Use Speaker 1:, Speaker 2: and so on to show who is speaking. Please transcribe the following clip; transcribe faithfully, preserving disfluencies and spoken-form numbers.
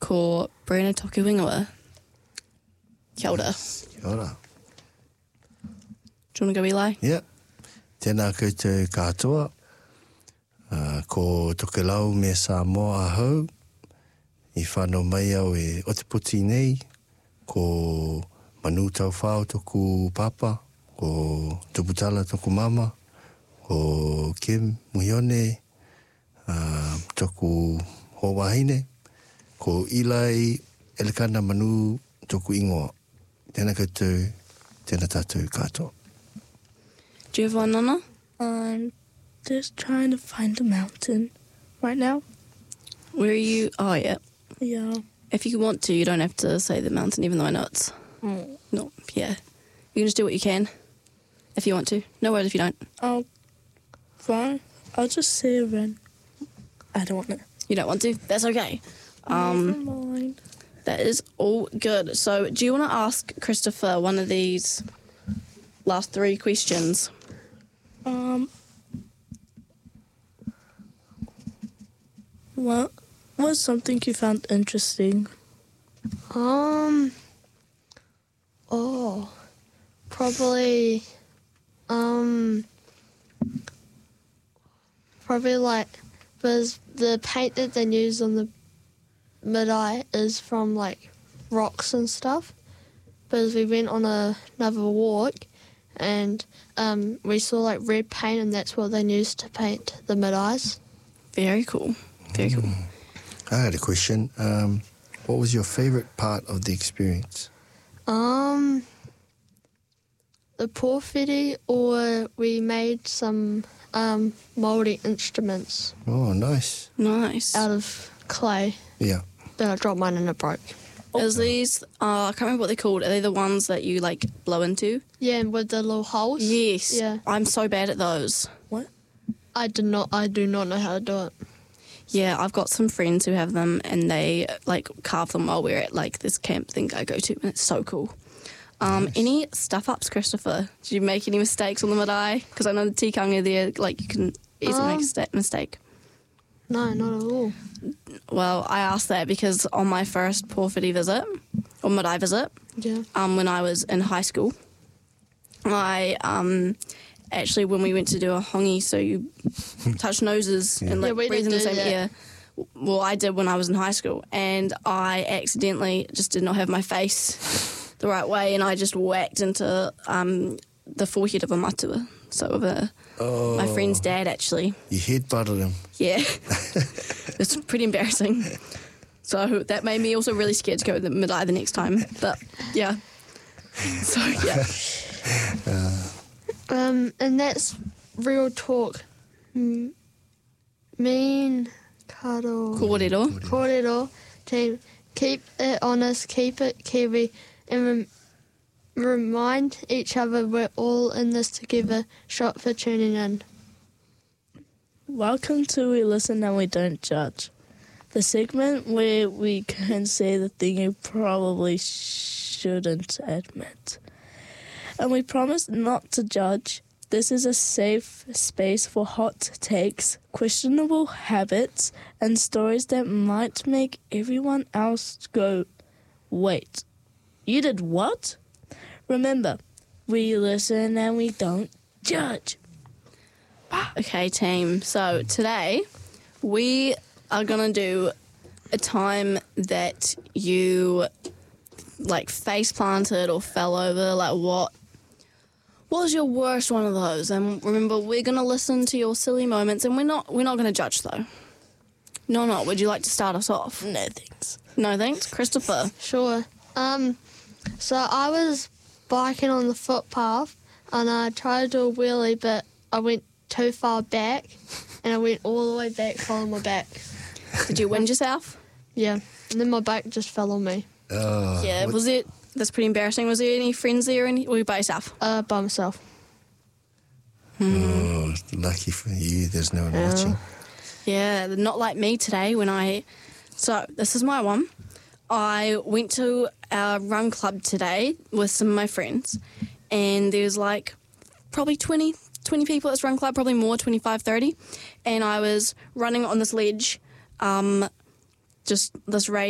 Speaker 1: ko Brena Toku Ingoa. Kia ora.
Speaker 2: Kia ora.
Speaker 1: Do you want to go, Eli?
Speaker 2: Yeah. Tēnā koutou katoa. Uh, ko Tokelau me Samoa ahau. I whanau mai au e Oteputi nei. Ko Manu tau whao toku papa. Ko Tuputala toku mama. Ko Kim Muione. Uh, toku Hōwahine. Ko Eli Elekana Manu toku ingoa. Tēnā koutou, tēnā tātou katoa.
Speaker 1: Do you have one, Nana?
Speaker 3: I'm just trying to find a mountain right now.
Speaker 1: Where are you? Oh, yeah.
Speaker 3: Yeah.
Speaker 1: If you want to, you don't have to say the mountain, even though I know it's...
Speaker 3: Mm.
Speaker 1: No, yeah. You can just do what you can, if you want to. No worries if you don't.
Speaker 3: I'll... Fine. I'll just say a run. I don't want to.
Speaker 1: You don't want to? That's okay. Um,
Speaker 3: Never mind.
Speaker 1: That is all good. So, do you want to ask Christopher one of these last three questions?
Speaker 3: Um... What was something you found interesting?
Speaker 4: Um, oh, probably, um, probably like, because the paint that they use on the mid-eye is from like rocks and stuff. Because we went on a, another walk and um, we saw like red paint and that's what they used to paint the mid-eyes.
Speaker 1: Very cool. Very cool.
Speaker 2: Mm. I had a question. Um, what was your favourite part of the experience?
Speaker 4: Um, the porphyry, or we made some um, mouldy instruments
Speaker 2: Oh, nice.
Speaker 1: Nice.
Speaker 4: out of clay.
Speaker 2: Yeah.
Speaker 4: Then I dropped mine and it broke.
Speaker 1: Is these, uh, I can't remember what they're called. Are they the ones that you, like, blow into?
Speaker 4: Yeah, and with the little holes.
Speaker 1: Yes.
Speaker 4: Yeah.
Speaker 1: I'm so bad at those.
Speaker 3: What?
Speaker 4: I did not. I do not know how to do it.
Speaker 1: Yeah, I've got some friends who have them and they, like, carve them while we're at, like, this camp thing I go to, and it's so cool. Um,
Speaker 2: Nice.
Speaker 1: Any stuff-ups, Christopher? Did you make any mistakes on the mid-eye? Because I know the tikanga there, like, you can easily make a
Speaker 4: Um,
Speaker 1: sta- mistake.
Speaker 4: No, not at all.
Speaker 1: Well, I asked that because on my first porphyry visit, or mid-eye visit,
Speaker 4: Yeah.
Speaker 1: um, when I was in high school, I um, actually, when we went to do a hongi, so you touch noses and like
Speaker 4: Yeah, we
Speaker 1: breathe in
Speaker 4: did
Speaker 1: the
Speaker 4: do
Speaker 1: same
Speaker 4: that.
Speaker 1: air. Well, I did when I was in high school, and I accidentally just did not have my face the right way, and I just whacked into um, the forehead of a matua, so of a
Speaker 2: Oh,
Speaker 1: my friend's dad actually.
Speaker 2: You headbutted him.
Speaker 1: Yeah, it's pretty embarrassing. So that made me also really scared to go to the mid-eye the next time. But yeah, so yeah.
Speaker 4: Um, and that's real talk. Mm, mean, cuddle.
Speaker 1: Kōrero.
Speaker 4: Kōrero team. Keep it honest, keep it Kiwi, and rem- remind each other we're all in this together. Shot for tuning in.
Speaker 3: Welcome to We Listen and We Don't Judge, the segment where we can say the thing you probably shouldn't admit. And we promise not to judge. This is a safe space for hot takes, questionable habits, and stories that might make everyone else go, wait, you did what? Remember, we listen and we don't judge.
Speaker 1: Okay, team. So today we are gonna do a time that you like face planted or fell over. Like what? What was your worst one of those? And remember, we're gonna listen to your silly moments, and we're not we're not gonna judge though. No, no. Would you like to start us off?
Speaker 3: No thanks.
Speaker 1: No, thanks, Christopher.
Speaker 4: Sure. Um, so I was biking on the footpath and I tried to do a wheelie, but I went too far back and I went all the way back, following my back.
Speaker 1: Did you wind yourself?
Speaker 4: Yeah. And then my bike just fell on me,
Speaker 2: Oh,
Speaker 1: Yeah.
Speaker 2: what-
Speaker 1: Was it? That's pretty embarrassing. Was there any friends there, or any, or were you by yourself?
Speaker 4: uh, by myself.
Speaker 2: oh, lucky for you, there's no one
Speaker 4: Yeah.
Speaker 2: watching.
Speaker 1: Yeah, not like me today when I... So, this is my one. I went to our run club today with some of my friends, and there's like probably twenty, twenty people at this run club, probably more, twenty-five, thirty, and I was running on this ledge, um, just this raised